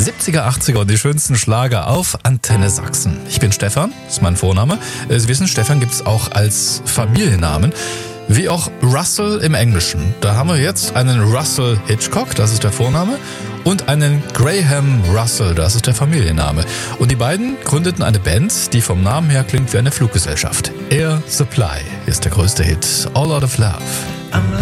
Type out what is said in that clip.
70er, 80er und die schönsten Schlager auf Antenne Sachsen. Ich bin Stefan, das ist mein Vorname. Sie wissen, Stefan gibt es auch als Familiennamen. Wie auch Russell im Englischen. Da haben wir jetzt einen Russell Hitchcock, das ist der Vorname, und einen Graham Russell, das ist der Familienname. Und die beiden gründeten eine Band, die vom Namen her klingt wie eine Fluggesellschaft. Air Supply ist der größte Hit. All Out of Love.